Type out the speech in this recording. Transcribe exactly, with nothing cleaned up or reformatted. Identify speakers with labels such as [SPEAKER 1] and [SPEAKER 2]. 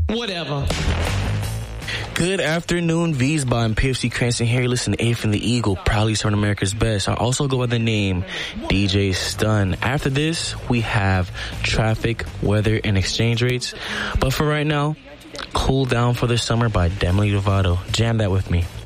[SPEAKER 1] Whatever.
[SPEAKER 2] Good afternoon, V's by and P F C Cranston here. Listen to Eighth and the Eagle, proudly serving America's best. I also go by the name D J Stun. After this, we have traffic, weather, and exchange rates. But for right now, Cool Down for the Summer by Demi Lovato. Jam that with me.